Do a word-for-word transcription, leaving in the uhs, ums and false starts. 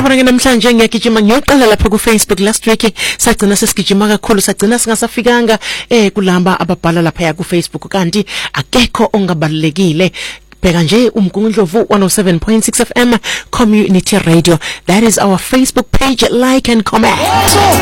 Yabona ke namhlanje ngiyagijima ngiyoqala lapha ku Facebook. Last week sagcina sesigijima kakhulu, sagcina singasafikanga eh kulamba ababhala lapha ya ku Facebook, kanti akekho ongabalekile. Bheka nje uMgungundlovu one oh seven point six F M Community Radio. That is our Facebook page. Like and comment.